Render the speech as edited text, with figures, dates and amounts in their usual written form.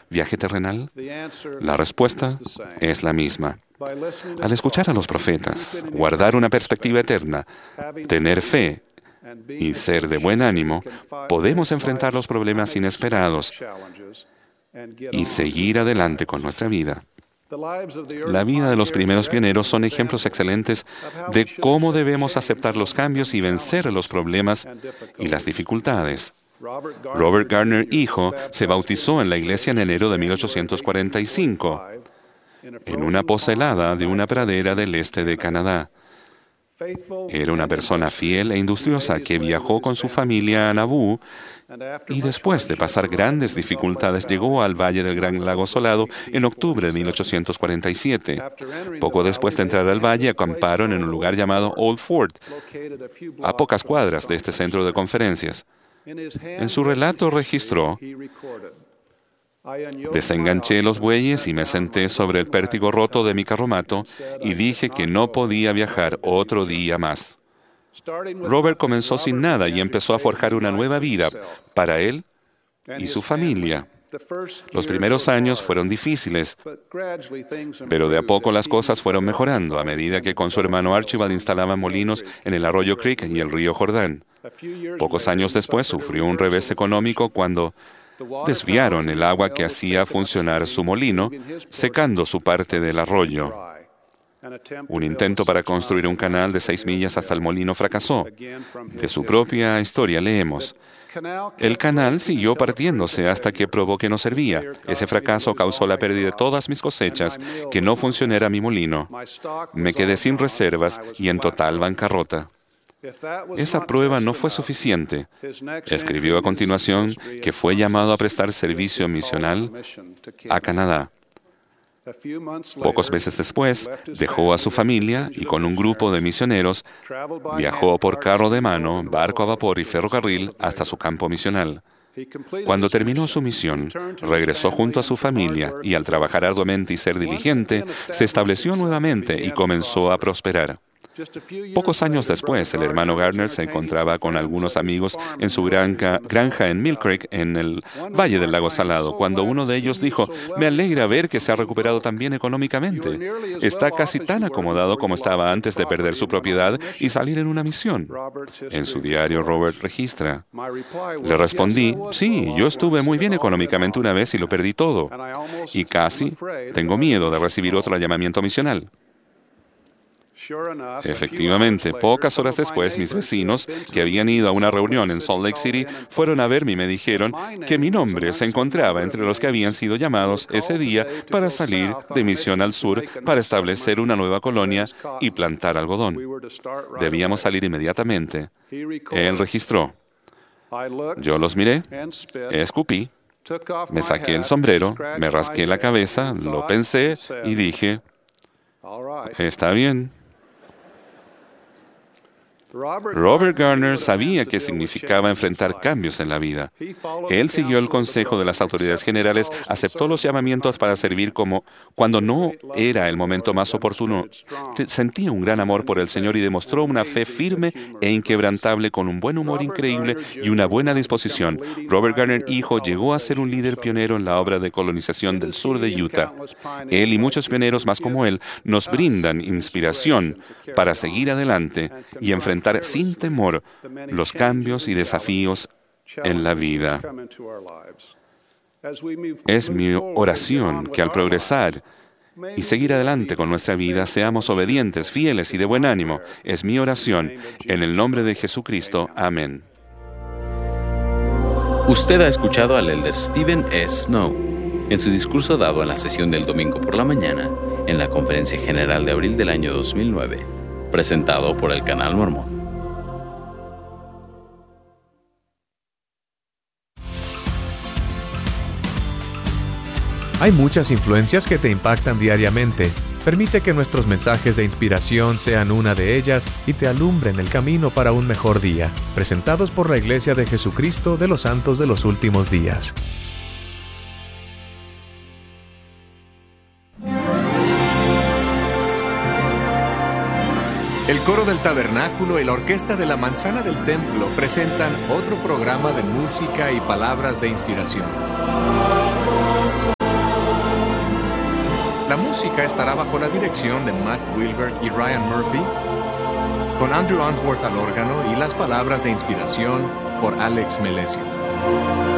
viaje terrenal? La respuesta es la misma. Al escuchar a los profetas, guardar una perspectiva eterna, tener fe y ser de buen ánimo, podemos enfrentar los problemas inesperados y seguir adelante con nuestra vida. La vida de los primeros pioneros son ejemplos excelentes de cómo debemos aceptar los cambios y vencer los problemas y las dificultades. Robert Garner, hijo, se bautizó en la iglesia en enero de 1845, en una poza helada de una pradera del este de Canadá. Era una persona fiel e industriosa que viajó con su familia a Nauvoo y después de pasar grandes dificultades llegó al Valle del Gran Lago Salado en octubre de 1847. Poco después de entrar al valle acamparon en un lugar llamado Old Fort, a pocas cuadras de este centro de conferencias. En su relato registró: desenganché los bueyes y me senté sobre el pértigo roto de mi carromato y dije que no podía viajar otro día más. Robert comenzó sin nada y empezó a forjar una nueva vida para él y su familia. Los primeros años fueron difíciles, pero de a poco las cosas fueron mejorando a medida que con su hermano Archibald instalaban molinos en el Arroyo Creek y el río Jordán. Pocos años después sufrió un revés económico cuando desviaron el agua que hacía funcionar su molino, secando su parte del arroyo. Un intento para construir un canal de 6 millas hasta el molino fracasó. De su propia historia leemos: el canal siguió partiéndose hasta que probó que no servía. Ese fracaso causó la pérdida de todas mis cosechas, que no funcionara mi molino. Me quedé sin reservas y en total bancarrota. Esa prueba no fue suficiente. Escribió a continuación que fue llamado a prestar servicio misional a Canadá. Pocos meses después, dejó a su familia y con un grupo de misioneros viajó por carro de mano, barco a vapor y ferrocarril hasta su campo misional. Cuando terminó su misión, regresó junto a su familia y al trabajar arduamente y ser diligente, se estableció nuevamente y comenzó a prosperar. Pocos años después, el hermano Garner se encontraba con algunos amigos en su granja en Mill Creek, en el Valle del Lago Salado, cuando uno de ellos dijo: me alegra ver que se ha recuperado tan bien económicamente. Está casi tan acomodado como estaba antes de perder su propiedad y salir en una misión. En su diario, Robert registra: le respondí: sí, yo estuve muy bien económicamente una vez y lo perdí todo. Y casi tengo miedo de recibir otro llamamiento misional. Efectivamente, pocas horas después, mis vecinos, que habían ido a una reunión en Salt Lake City, fueron a verme y me dijeron que mi nombre se encontraba entre los que habían sido llamados ese día para salir de misión al sur para establecer una nueva colonia y plantar algodón. Debíamos salir inmediatamente. Él registró: yo los miré, escupí, me saqué el sombrero, me rasqué la cabeza, lo pensé y dije: está bien. Robert Garner sabía qué significaba enfrentar cambios en la vida. Él siguió el consejo de las autoridades generales, aceptó los llamamientos para servir cuando no era el momento más oportuno. Sentía un gran amor por el Señor y demostró una fe firme e inquebrantable con un buen humor increíble y una buena disposición. Robert Garner, hijo, llegó a ser un líder pionero en la obra de colonización del sur de Utah. Él y muchos pioneros más como él nos brindan inspiración para seguir adelante y enfrentar sin temor los cambios y desafíos en la vida. Es mi oración que al progresar y seguir adelante con nuestra vida seamos obedientes, fieles y de buen ánimo. Es mi oración en el nombre de Jesucristo. Amén. Usted ha escuchado al elder Stephen S. Snow en su discurso dado en la sesión del domingo por la mañana en la Conferencia General de abril del año 2009, presentado por el Canal Mormón. Hay muchas influencias que te impactan diariamente. Permite que nuestros mensajes de inspiración sean una de ellas y te alumbren el camino para un mejor día. Presentados por la Iglesia de Jesucristo de los Santos de los Últimos Días. El Coro del Tabernáculo y la Orquesta de la Manzana del Templo presentan otro programa de música y palabras de inspiración. La música estará bajo la dirección de Matt Wilbert y Ryan Murphy, con Andrew Answorth al órgano y las palabras de inspiración por Alex Melesio.